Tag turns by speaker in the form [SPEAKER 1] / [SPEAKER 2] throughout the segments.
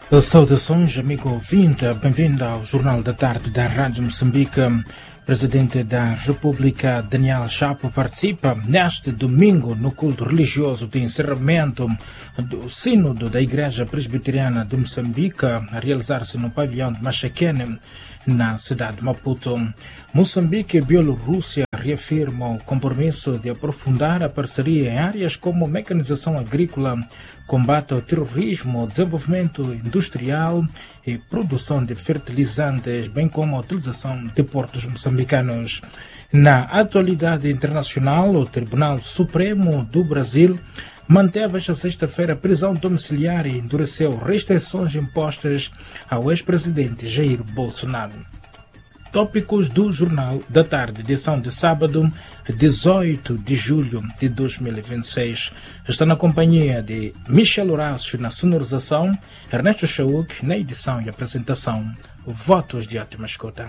[SPEAKER 1] Saudações, amigo ouvinte, bem-vindo ao Jornal da Tarde da Rádio Moçambique. Presidente da República, Daniel Chapo, participa neste domingo no culto religioso de encerramento do Sínodo da Igreja Presbiteriana de Moçambique, a realizar-se no pavilhão de Machaquene, na cidade de Maputo. Moçambique e Bielorrússia reafirmam o compromisso de aprofundar a parceria em áreas como mecanização agrícola, combate ao terrorismo, desenvolvimento industrial e produção de fertilizantes, bem como a utilização de portos moçambicanos. Na atualidade internacional, o Tribunal Supremo do Brasil manteve esta sexta-feira a prisão domiciliar e endureceu restrições impostas ao ex-presidente Jair Bolsonaro. Tópicos do Jornal da Tarde, edição de sábado, 18 de julho de 2026. Está na companhia de Michel Horácio na sonorização, Ernesto Chauk na edição e apresentação. Votos de ótima escuta.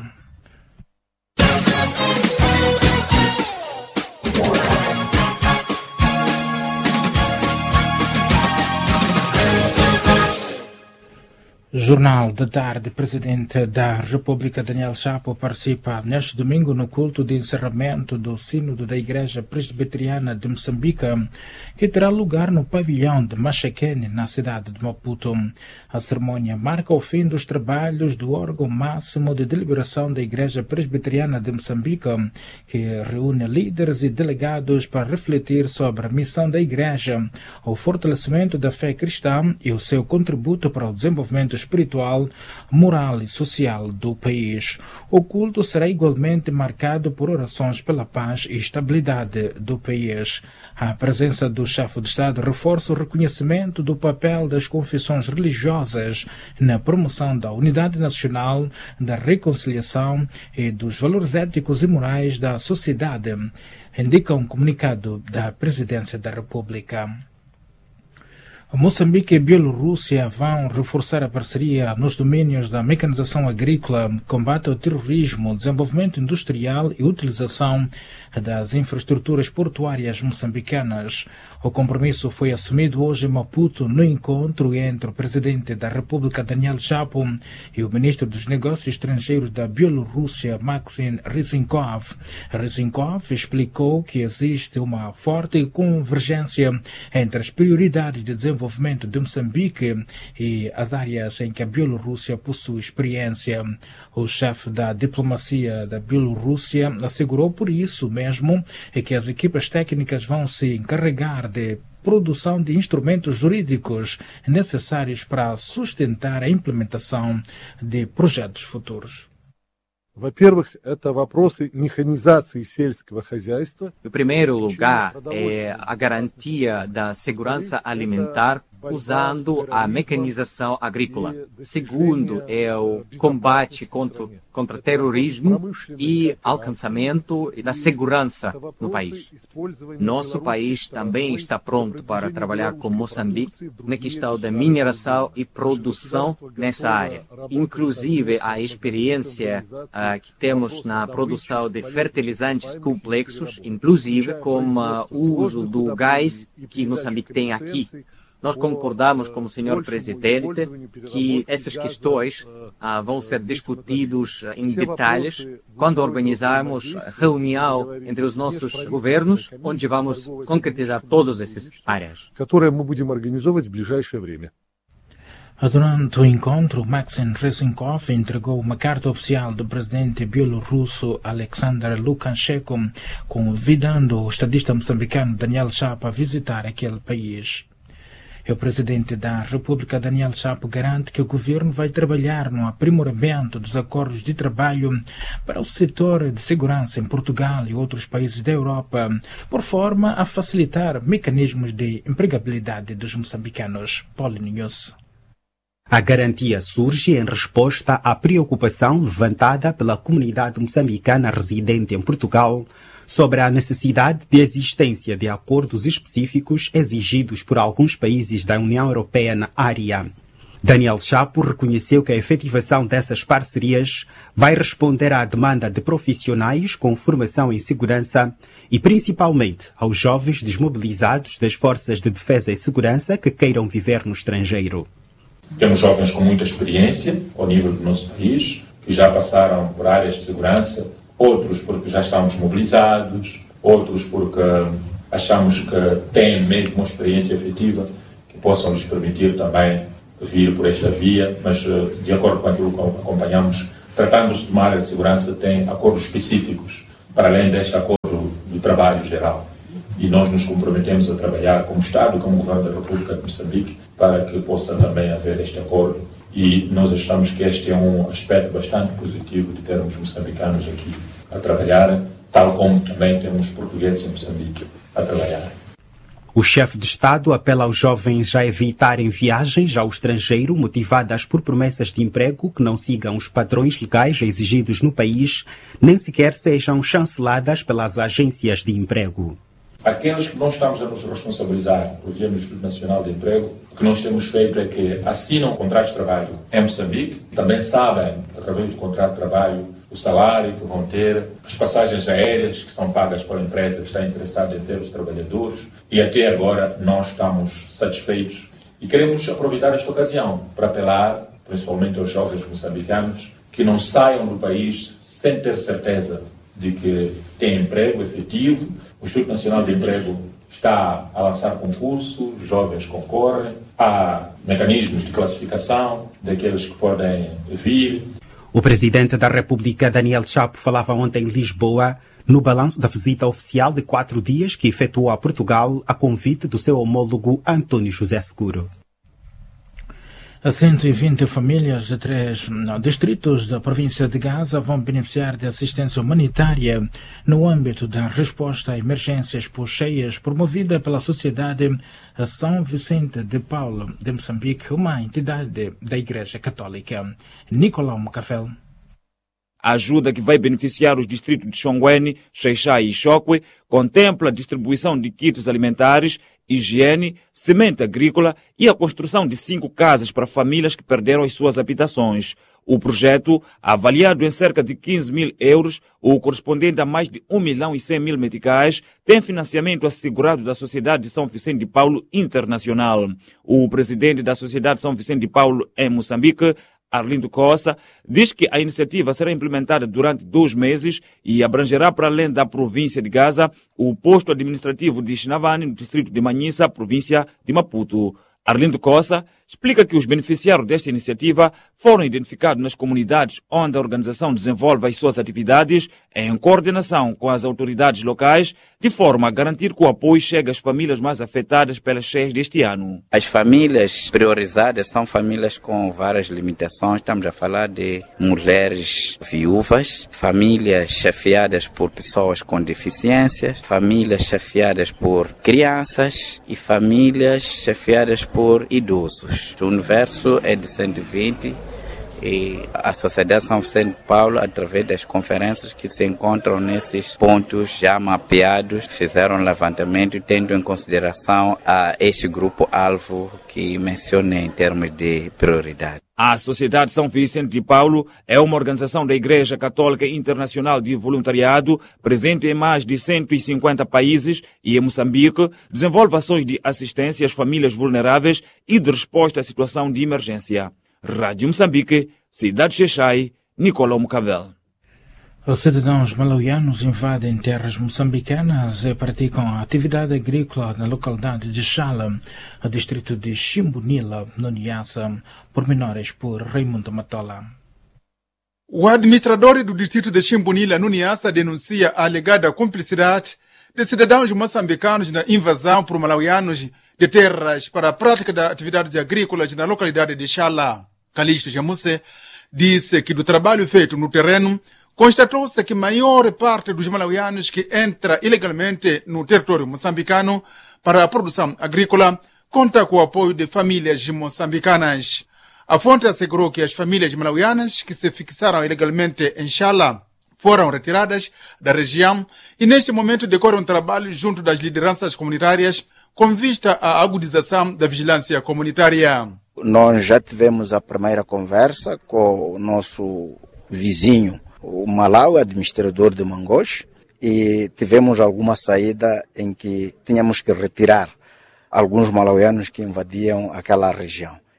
[SPEAKER 1] Jornal da Tarde. Presidente da República, Daniel Chapo, participa neste domingo no culto de encerramento do Sínodo da Igreja Presbiteriana de Moçambique, que terá lugar no pavilhão de Machaquene, na cidade de Maputo. A cerimônia marca o fim dos trabalhos do órgão máximo de deliberação da Igreja Presbiteriana de Moçambique, que reúne líderes e delegados para refletir sobre a missão da Igreja, o fortalecimento da fé cristã e o seu contributo para o desenvolvimento espiritual, moral e social do país. O culto será igualmente marcado por orações pela paz e estabilidade do país. A presença do chefe de Estado reforça o reconhecimento do papel das confissões religiosas na promoção da unidade nacional, da reconciliação e dos valores éticos e morais da sociedade, indica um comunicado da Presidência da República. Moçambique e Bielorrússia vão reforçar a parceria nos domínios da mecanização agrícola, combate ao terrorismo, desenvolvimento industrial e utilização das infraestruturas portuárias moçambicanas. O compromisso foi assumido hoje em Maputo no encontro entre o Presidente da República, Daniel Chapo, e o Ministro dos Negócios Estrangeiros da Bielorrússia, Maxim Ryzhenkov. Ryzhenkov explicou que existe uma forte convergência entre as prioridades de desenvolvimento de Moçambique e as áreas em que a Bielorrússia possui experiência. O chefe da diplomacia da Bielorrússia assegurou por isso mesmo que as equipas técnicas vão se encarregar de produção de instrumentos jurídicos necessários para sustentar a implementação de projetos futuros.
[SPEAKER 2] Во-первых, это вопросы механизации сельского хозяйства.
[SPEAKER 3] Em primeiro lugar, é a garantia da segurança alimentar usando a mecanização agrícola. Segundo, é o combate contra terrorismo e alcançamento da segurança no país. Nosso país também está pronto para trabalhar com Moçambique na questão da mineração e produção nessa área. Inclusive, a experiência que temos na produção de fertilizantes complexos, inclusive com o uso do gás que Moçambique tem aqui. Nós concordamos com o Sr. Presidente que essas questões vão ser discutidas em detalhes quando organizarmos reunião entre os nossos governos, onde vamos concretizar todas essas áreas.
[SPEAKER 1] Durante o encontro, Maxim Ryzhenkov entregou uma carta oficial do presidente bielorrusso Alexander Lukashenko, convidando o estadista moçambicano Daniel Chapo a visitar aquele país. O presidente da República, Daniel Chapo, garante que o governo vai trabalhar no aprimoramento dos acordos de trabalho para o setor de segurança em Portugal e outros países da Europa, por forma a facilitar mecanismos de empregabilidade dos moçambicanos. Paulo News.
[SPEAKER 4] A garantia surge em resposta à preocupação levantada pela comunidade moçambicana residente em Portugal sobre a necessidade de existência de acordos específicos exigidos por alguns países da União Europeia na área. Daniel Chapo reconheceu que a efetivação dessas parcerias vai responder à demanda de profissionais com formação em segurança e principalmente aos jovens desmobilizados das forças de defesa e segurança que queiram viver no estrangeiro.
[SPEAKER 5] Temos jovens com muita experiência ao nível do nosso país, que já passaram por áreas de segurança, outros porque já estamos mobilizados, outros porque achamos que têm mesmo uma experiência efetiva que possam lhes permitir também vir por esta via, mas de acordo com aquilo que acompanhamos, tratando-se de uma área de segurança, tem acordos específicos, para além deste acordo de trabalho geral. E nós nos comprometemos a trabalhar como Estado, como Governo da República de Moçambique, para que possa também haver este acordo. E nós achamos que este é um aspecto bastante positivo de termos moçambicanos aqui a trabalhar, tal como também temos portugueses em Moçambique a trabalhar.
[SPEAKER 4] O chefe de Estado apela aos jovens a evitarem viagens ao estrangeiro motivadas por promessas de emprego que não sigam os padrões legais exigidos no país, nem sequer sejam chanceladas pelas agências de emprego.
[SPEAKER 5] Aqueles que não estamos a nos responsabilizar por via do Instituto Nacional de Emprego, o que nós temos feito é que assinam contratos de trabalho em Moçambique, também sabem, através do contrato de trabalho, o salário que vão ter, as passagens aéreas que são pagas pela empresa que está interessada em ter os trabalhadores, e até agora nós estamos satisfeitos e queremos aproveitar esta ocasião para apelar, principalmente aos jovens moçambicanos, que não saiam do país sem ter certeza de que têm emprego efetivo. O Instituto Nacional de Emprego está a lançar concursos, os jovens concorrem, há mecanismos de classificação daqueles que podem vir.
[SPEAKER 4] O presidente da República, Daniel Chapo, falava ontem em Lisboa no balanço da visita oficial de 4 dias que efetuou a Portugal a convite do seu homólogo António José Seguro.
[SPEAKER 1] 120 famílias de 3 distritos da província de Gaza vão beneficiar de assistência humanitária no âmbito da resposta a emergências por cheias promovida pela Sociedade São Vicente de Paulo de Moçambique, uma entidade da Igreja Católica. Nicolau Macafel.
[SPEAKER 6] A ajuda que vai beneficiar os distritos de Xonguene, Xaixai e Xokwe contempla a distribuição de kits alimentares, higiene, semente agrícola e a construção de 5 casas para famílias que perderam as suas habitações. O projeto, avaliado em cerca de 15 mil euros, o correspondente a mais de 1.100.000 meticais, tem financiamento assegurado da Sociedade de São Vicente de Paulo Internacional. O presidente da Sociedade de São Vicente de Paulo em Moçambique, Arlindo Costa, diz que a iniciativa será implementada durante 2 meses e abrangerá, para além da província de Gaza, o posto administrativo de Xinavane, no distrito de Manhissa, província de Maputo. Arlindo Costa explica que os beneficiários desta iniciativa foram identificados nas comunidades onde a organização desenvolve as suas atividades em coordenação com as autoridades locais, de forma a garantir que o apoio chegue às famílias mais afetadas pelas cheias deste ano.
[SPEAKER 7] As famílias priorizadas são famílias com várias limitações. Estamos a falar de mulheres viúvas, famílias chefiadas por pessoas com deficiências, famílias chefiadas por crianças e famílias chefiadas por idosos. O universo é de 120 e a Sociedade São Vicente de Paulo, através das conferências que se encontram nesses pontos já mapeados, fizeram um levantamento tendo em consideração a este grupo-alvo que mencionei em termos de prioridade.
[SPEAKER 6] A Sociedade São Vicente de Paulo é uma organização da Igreja Católica Internacional de Voluntariado, presente em mais de 150 países e em Moçambique, desenvolve ações de assistência às famílias vulneráveis e de resposta à situação de emergência. Rádio Moçambique, Cidade Xaixai, Nicolau Mucavel.
[SPEAKER 1] Os cidadãos malauianos invadem terras moçambicanas e praticam a atividade agrícola na localidade de Xala, no distrito de Chimbunila, no Niassa, pormenores por Raimundo Matola.
[SPEAKER 8] O administrador do distrito de Chimbunila, no Niassa, denuncia a alegada cumplicidade de cidadãos moçambicanos na invasão por malauianos de terras para a prática de atividades agrícolas na localidade de Xala. Calixto Jamuse disse que do trabalho feito no terreno, constatou-se que a maior parte dos malauianos que entra ilegalmente no território moçambicano para a produção agrícola conta com o apoio de famílias moçambicanas. A fonte assegurou que as famílias malauianas que se fixaram ilegalmente em Xala foram retiradas da região e neste momento decorre um trabalho junto das lideranças comunitárias com vista à agudização da vigilância comunitária.
[SPEAKER 7] Nós já tivemos a primeira conversa com o nosso vizinho, o Malawi, administrador de Mangós, e tivemos alguma saída em que tínhamos que retirar alguns malauianos que invadiam aquela região.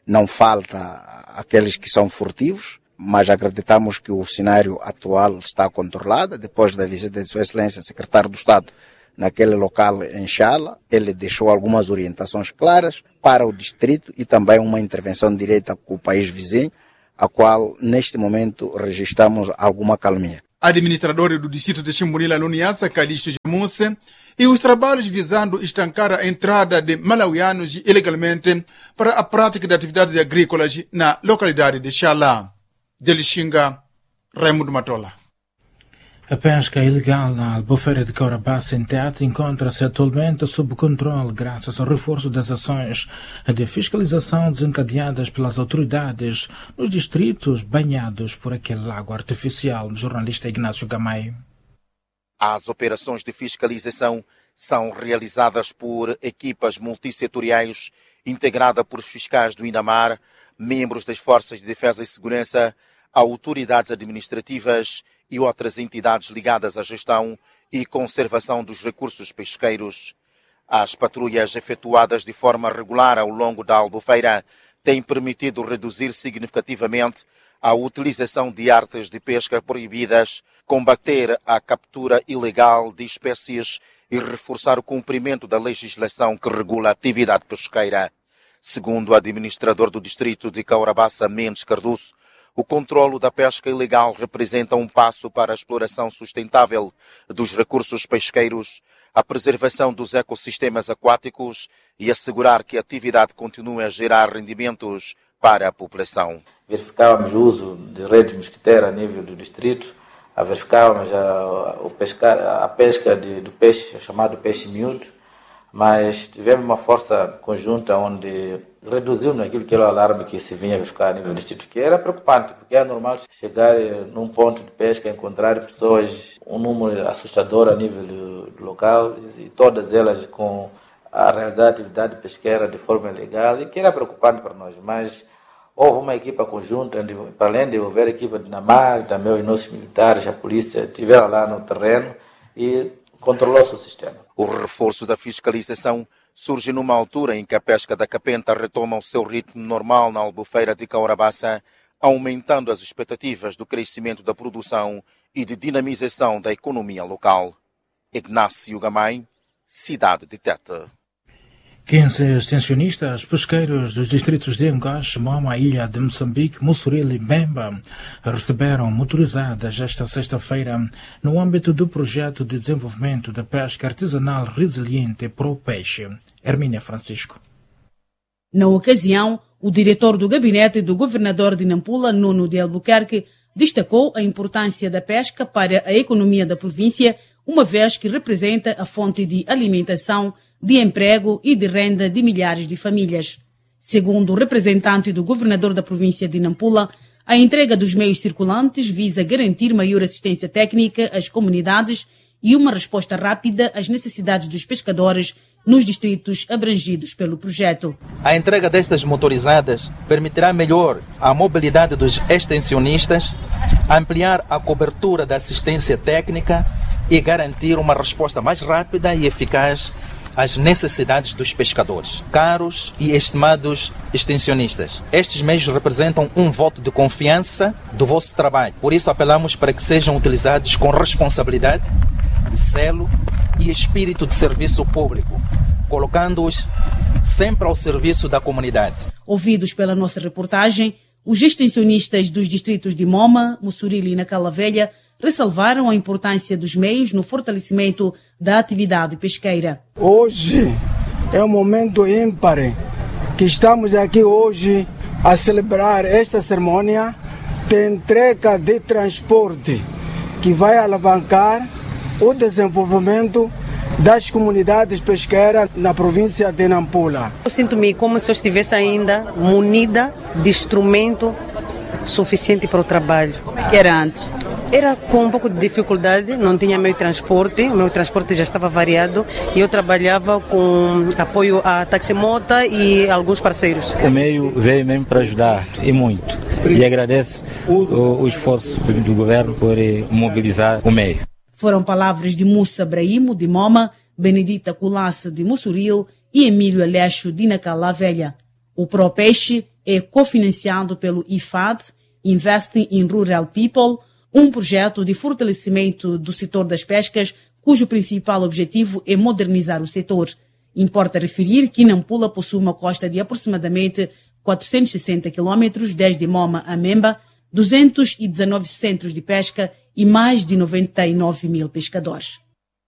[SPEAKER 9] Não falta aqueles que são furtivos, mas acreditamos que o cenário atual está controlado. Depois da visita de Sua Excelência, secretário do Estado, naquele local em Chala, ele deixou algumas orientações claras para o distrito e também uma intervenção direta com o país vizinho, a qual, neste momento, registramos alguma calmia.
[SPEAKER 8] Administrador do distrito de Chimbunila no Niassa, Calixto Jamuse, e os trabalhos visando estancar a entrada de malauianos ilegalmente para a prática de atividades agrícolas na localidade de Chala. De Lixinga, Raimundo Matola.
[SPEAKER 1] A pesca ilegal na Albufeira de Caurabassa em Tete encontra-se atualmente sob controle graças ao reforço das ações de fiscalização desencadeadas pelas autoridades nos distritos banhados por aquele lago artificial. Jornalista Ignácio Gamay.
[SPEAKER 10] As operações de fiscalização são realizadas por equipas multissetoriais integradas por fiscais do INAMAR, membros das Forças de Defesa e Segurança, autoridades administrativas e outras entidades ligadas à gestão e conservação dos recursos pesqueiros. As patrulhas efetuadas de forma regular ao longo da Albufeira têm permitido reduzir significativamente a utilização de artes de pesca proibidas, combater a captura ilegal de espécies e reforçar o cumprimento da legislação que regula a atividade pesqueira. Segundo o administrador do distrito de Caurabassa, Mendes Cardoso, o controlo da pesca ilegal representa um passo para a exploração sustentável dos recursos pesqueiros, a preservação dos ecossistemas aquáticos e assegurar que a atividade continue a gerar rendimentos para a população.
[SPEAKER 11] Verificávamos o uso de redes mosquiteiras a nível do distrito, verificávamos a pesca do peixe, chamado peixe miúdo, mas tivemos uma força conjunta onde reduzimos aquilo que era o alarme que se vinha verificar a nível do distrito, que era preocupante, porque é normal chegar num ponto de pesca, encontrar pessoas, um número assustador a nível do local, e todas elas com a realizar atividade pesqueira de forma ilegal, e que era preocupante para nós, mas houve uma equipa conjunta, para além de haver a equipa de NAMAR, também os nossos militares, a polícia, estiveram lá no terreno e controlou-se o sistema.
[SPEAKER 10] O reforço da fiscalização surge numa altura em que a pesca da capenta retoma o seu ritmo normal na Albufeira de Caurabassa, aumentando as expectativas do crescimento da produção e de dinamização da economia local. Ignácio Gamay, cidade de Tete.
[SPEAKER 1] 15 extensionistas pesqueiros dos distritos de Angoche, Moma, Ilha de Moçambique, Mussuril e Bemba receberam motorizadas esta sexta-feira no âmbito do projeto de desenvolvimento da pesca artesanal resiliente Pro Peixe. Hermínia Francisco.
[SPEAKER 12] Na ocasião, o diretor do gabinete do governador de Nampula, Nuno de Albuquerque, destacou a importância da pesca para a economia da província, uma vez que representa a fonte de alimentação, de emprego e de renda de milhares de famílias. Segundo o representante do governador da província de Nampula, a entrega dos meios circulantes visa garantir maior assistência técnica às comunidades e uma resposta rápida às necessidades dos pescadores nos distritos abrangidos pelo projeto.
[SPEAKER 13] A entrega destas motorizadas permitirá melhor a mobilidade dos extensionistas, ampliar a cobertura da assistência técnica e garantir uma resposta mais rápida e eficaz às necessidades dos pescadores. Caros e estimados extensionistas, estes meios representam um voto de confiança do vosso trabalho. Por isso apelamos para que sejam utilizados com responsabilidade, zelo e espírito de serviço público, colocando-os sempre ao serviço da comunidade.
[SPEAKER 12] Ouvidos pela nossa reportagem, os extensionistas dos distritos de Moma, Mussuril e Nacala Velha ressalvaram a importância dos meios no fortalecimento da atividade pesqueira.
[SPEAKER 14] Hoje é um momento ímpar que estamos aqui hoje a celebrar esta cerimônia de entrega de transporte que vai alavancar o desenvolvimento das comunidades pesqueiras na província de Nampula.
[SPEAKER 15] Eu sinto-me como se eu estivesse ainda munida de instrumento suficiente para o trabalho.
[SPEAKER 12] Como que era antes?
[SPEAKER 15] Era com um pouco de dificuldade, não tinha meio transporte, o meu transporte já estava variado e eu trabalhava com apoio à taximota e alguns parceiros.
[SPEAKER 16] O meio veio mesmo para ajudar e muito. E agradeço o esforço do governo por mobilizar o meio.
[SPEAKER 12] Foram palavras de Mussa Brahimo, de Moma, Benedita Colasso, de Mussuril e Emílio Aleixo, de Nacala Velha. O Pro Peixe é cofinanciado pelo IFAD, Investing in Rural People, um projeto de fortalecimento do setor das pescas, cujo principal objetivo é modernizar o setor. Importa referir que Nampula possui uma costa de aproximadamente 460 km, desde Moma a Memba, 219 centros de pesca e mais de 99 mil pescadores.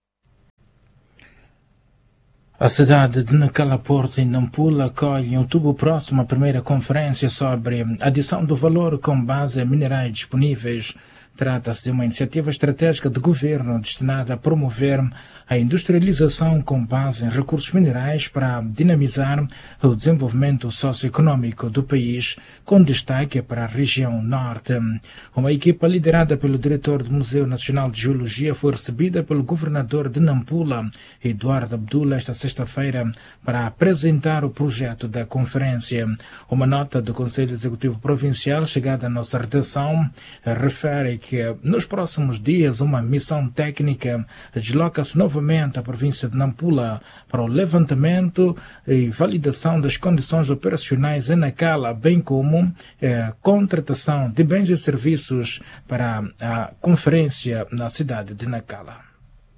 [SPEAKER 1] A cidade de Nacala Porto, em Nampula, acolhe em outubro próximo a primeira conferência sobre adição do valor com base em minerais disponíveis. Trata-se de uma iniciativa estratégica de governo destinada a promover a industrialização com base em recursos minerais para dinamizar o desenvolvimento socioeconômico do país, com destaque para a região norte. Uma equipa liderada pelo diretor do Museu Nacional de Geologia foi recebida pelo governador de Nampula, Eduardo Abdullah, esta sexta-feira, para apresentar o projeto da conferência. Uma nota do Conselho Executivo Provincial chegada à nossa redação refere que nos próximos dias uma missão técnica desloca-se novamente à província de Nampula para o levantamento e validação das condições operacionais em Nacala, bem como contratação de bens e serviços para a conferência na cidade de Nacala.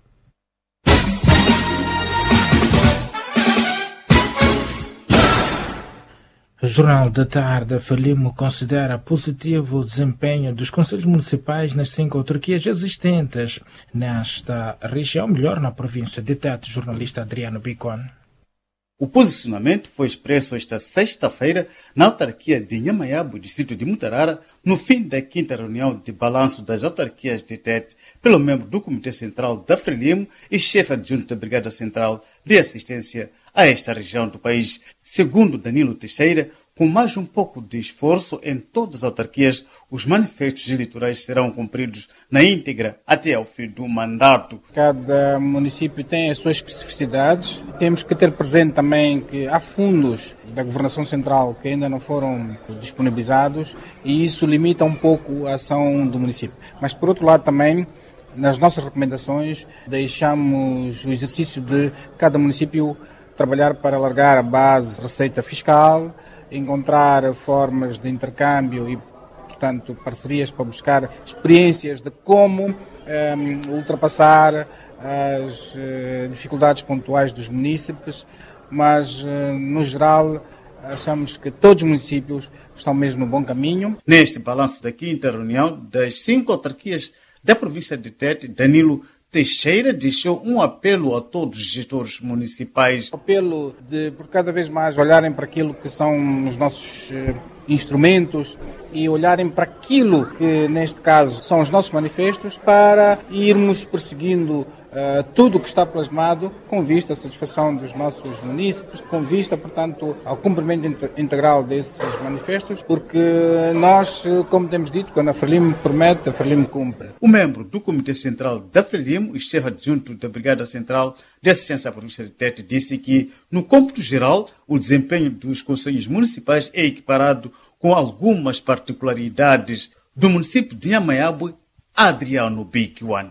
[SPEAKER 1] O Jornal da Tarde, Frelimo considera positivo o desempenho dos conselhos municipais nas 5 autarquias existentes nesta região, melhor na província de Tete. Jornalista Adriano Bicon.
[SPEAKER 17] O posicionamento foi expresso esta sexta-feira na autarquia de Nhamaiabu, distrito de Mutarara, no fim da 5ª reunião de balanço das autarquias de Tete, pelo membro do Comitê Central da Frelimo e chefe adjunto da Brigada Central de Assistência a esta região do país. Segundo Danilo Teixeira, com mais um pouco de esforço em todas as autarquias, os manifestos eleitorais serão cumpridos na íntegra até ao fim do mandato.
[SPEAKER 18] Cada município tem as suas especificidades. Temos que ter presente também que há fundos da Governação Central que ainda não foram disponibilizados e isso limita um pouco a ação do município. Mas, por outro lado, também, nas nossas recomendações, deixamos o exercício de cada município trabalhar para alargar a base de receita fiscal, encontrar formas de intercâmbio e, portanto, parcerias para buscar experiências de como ultrapassar as dificuldades pontuais dos munícipes, mas, no geral, achamos que todos os municípios estão mesmo no bom caminho.
[SPEAKER 17] Neste balanço da 5ª reunião das 5 autarquias da província de Tete, Danilo Teixeira deixou um apelo a todos os gestores municipais.
[SPEAKER 18] Apelo de, por cada vez mais, olharem para aquilo que são os nossos instrumentos e olharem para aquilo que, neste caso, são os nossos manifestos, para irmos perseguindo tudo o que está plasmado com vista à satisfação dos nossos munícipes, com vista, portanto, ao cumprimento integral desses manifestos, porque nós, como temos dito, quando a Frelimo promete, a Frelimo cumpre.
[SPEAKER 17] O membro do Comitê Central da Frelimo e chefe adjunto da Brigada Central de Assistência à Província de Tete disse que, no cômputo geral, o desempenho dos conselhos municipais é equiparado com algumas particularidades do município de Nhamaiabu. Adriano Bicwan.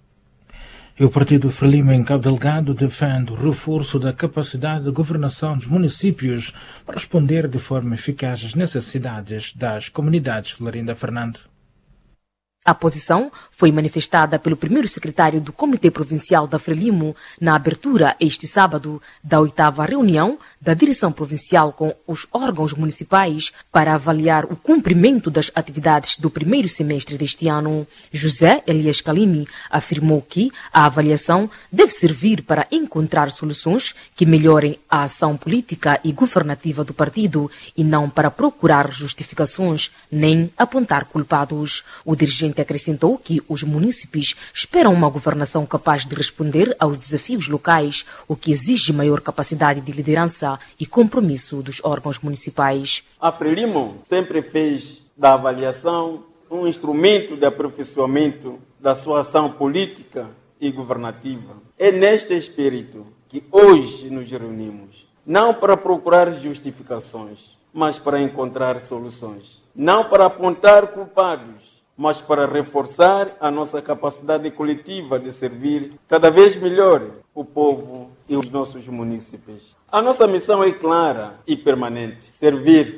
[SPEAKER 1] E o Partido Frelimo em Cabo Delgado defende o reforço da capacidade de governação dos municípios para responder de forma eficaz às necessidades das comunidades. Florinda Fernando.
[SPEAKER 19] A posição foi manifestada pelo primeiro secretário do Comitê Provincial da Frelimo na abertura este sábado da 8ª reunião da Direção Provincial com os órgãos municipais para avaliar o cumprimento das atividades do primeiro semestre deste ano. José Elias Kalimi afirmou que a avaliação deve servir para encontrar soluções que melhorem a ação política e governativa do partido e não para procurar justificações nem apontar culpados. O dirigente acrescentou que os munícipes esperam uma governação capaz de responder aos desafios locais, o que exige maior capacidade de liderança e compromisso dos órgãos municipais.
[SPEAKER 20] A Frelimo sempre fez da avaliação um instrumento de aperfeiçoamento da sua ação política e governativa. É neste espírito que hoje nos reunimos, não para procurar justificações, mas para encontrar soluções. Não para apontar culpados, mas para reforçar a nossa capacidade coletiva de servir cada vez melhor o povo e os nossos munícipes. A nossa missão é clara e permanente: servir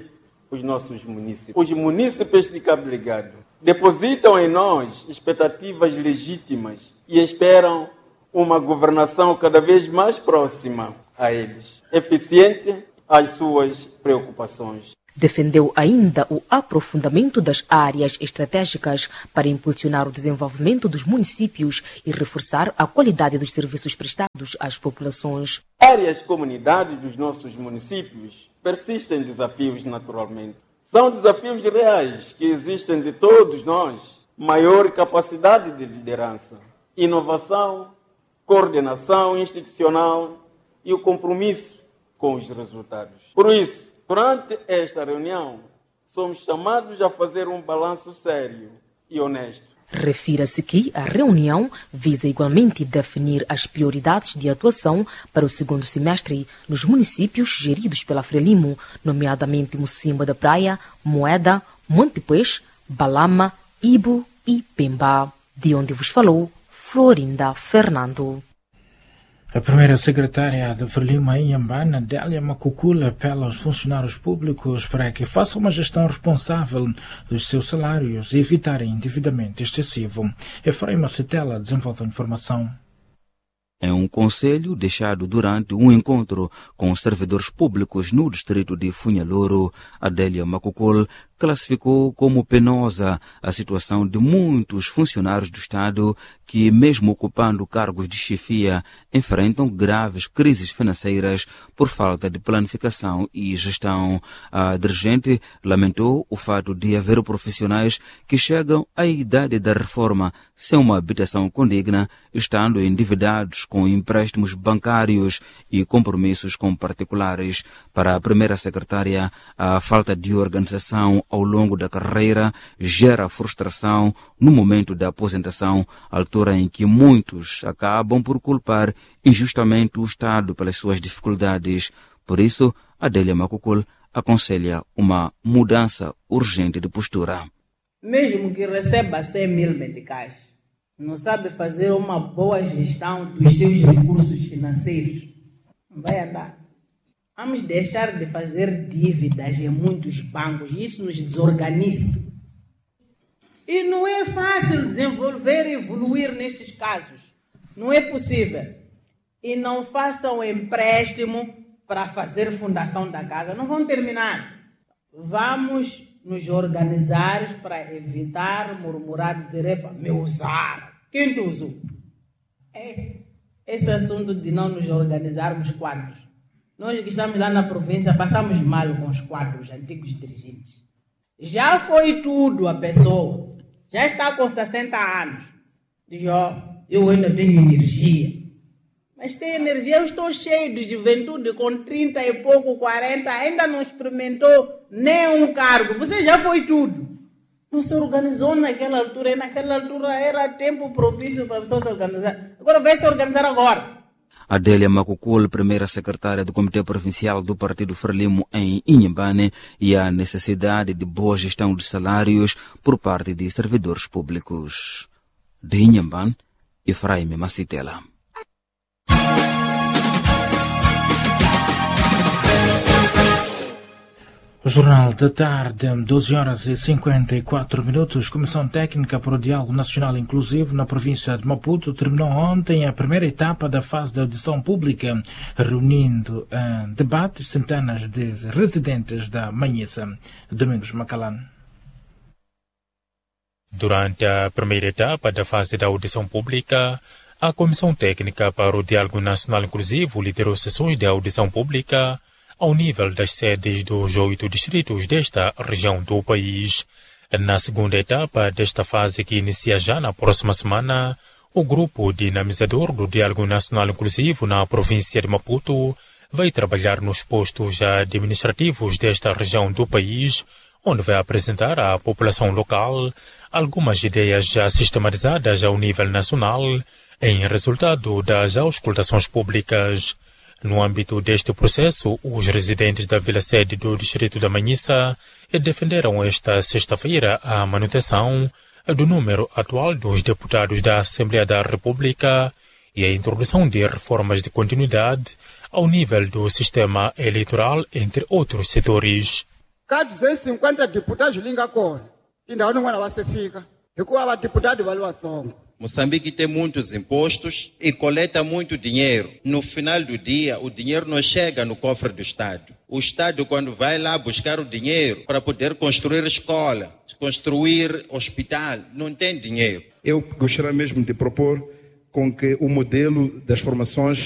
[SPEAKER 20] os nossos munícipes. Os munícipes de Cabo Delgado depositam em nós expectativas legítimas e esperam uma governação cada vez mais próxima a eles, eficiente às suas preocupações.
[SPEAKER 19] Defendeu ainda o aprofundamento das áreas estratégicas para impulsionar o desenvolvimento dos municípios e reforçar a qualidade dos serviços prestados às populações.
[SPEAKER 20] Áreas comunidades dos nossos municípios persistem desafios naturalmente. São desafios reais que existem de todos nós. Maior capacidade de liderança, inovação, coordenação institucional e o compromisso com os resultados. Por isso, durante esta reunião, somos chamados a fazer um balanço sério e honesto.
[SPEAKER 19] Refira-se que a reunião visa igualmente definir as prioridades de atuação para o segundo semestre nos municípios geridos pela Frelimo, nomeadamente Mocimboa da Praia, Moeda, Montepuez, Balama, Ibo e Pemba. De onde vos falou Florinda Fernando.
[SPEAKER 1] A primeira secretária da Frelimo em Inhambane, Délia Macucula, apela aos funcionários públicos para que façam uma gestão responsável dos seus salários e evitarem endividamento excessivo. Efraim Macetela desenvolve a informação.
[SPEAKER 21] Em um conselho deixado durante um encontro com os servidores públicos no distrito de Funhaloro, Adélia Macucul classificou como penosa a situação de muitos funcionários do Estado que, mesmo ocupando cargos de chefia, enfrentam graves crises financeiras por falta de planificação e gestão. A dirigente lamentou o fato de haver profissionais que chegam à idade da reforma sem uma habitação condigna, estando endividados com empréstimos bancários e compromissos com particulares. Para a primeira secretária, a falta de organização ao longo da carreira gera frustração no momento da aposentação, altura em que muitos acabam por culpar injustamente o Estado pelas suas dificuldades. Por isso, Adélia Macucul aconselha uma mudança urgente de postura.
[SPEAKER 22] Mesmo que receba 100 mil meticais, não sabe fazer uma boa gestão dos seus recursos financeiros, não vai andar. Vamos deixar de fazer dívidas em muitos bancos. Isso nos desorganiza. E não é fácil desenvolver e evoluir nestes casos. Não é possível. E não façam empréstimo para fazer fundação da casa. Não vão terminar. Vamos nos organizar para evitar murmurar, dizer, epa, me usaram. Quem te usou? Esse assunto de não nos organizarmos quadros. Nós que estamos lá na província passamos mal com os quadros antigos dirigentes. Já foi tudo a pessoa. Já está com 60 anos. Diz, eu ainda tenho energia. Mas tem energia, eu estou cheio de juventude com 30 e pouco, 40, ainda não experimentou nem um cargo. Você já foi tudo. Não se organizou naquela altura, e naquela altura era tempo propício para a pessoa se organizar. Agora vai se organizar agora.
[SPEAKER 21] Adélia Macucul, primeira secretária do Comitê Provincial do Partido Frelimo em Inhambane, e a necessidade de boa gestão de salários por parte de servidores públicos. De Inhambane, Efraim Macitela.
[SPEAKER 1] O Jornal da Tarde, 12 horas e 54 minutos. Comissão Técnica para o Diálogo Nacional Inclusivo na província de Maputo terminou ontem a primeira etapa da fase de audição pública, reunindo em debate centenas de residentes da Manhissa. Domingos Macalán.
[SPEAKER 23] Durante a primeira etapa da fase da audição pública, a Comissão Técnica para o Diálogo Nacional Inclusivo liderou sessões de audição pública ao nível das sedes dos 8 distritos desta região do país. Na segunda etapa desta fase, que inicia já na próxima semana, o grupo dinamizador do Diálogo Nacional Inclusivo na província de Maputo vai trabalhar nos postos administrativos desta região do país, onde vai apresentar à população local algumas ideias já sistematizadas ao nível nacional em resultado das auscultações públicas. No âmbito deste processo, os residentes da vila-sede do distrito da Manhissa defenderam esta sexta-feira a manutenção do número atual dos deputados da Assembleia da República e a introdução de reformas de continuidade ao nível do sistema eleitoral, entre outros setores.
[SPEAKER 2] Ka 250 deputados linga kona. Tindhawu tin'wana va se fika. Hikuva vadeputado va vatsongo.
[SPEAKER 3] Moçambique tem muitos impostos e coleta muito dinheiro. No final do dia, o dinheiro não chega no cofre do Estado. O Estado, quando vai lá buscar o dinheiro para poder construir escola, construir hospital, não tem dinheiro.
[SPEAKER 5] Eu gostaria mesmo de propor com que o modelo das formações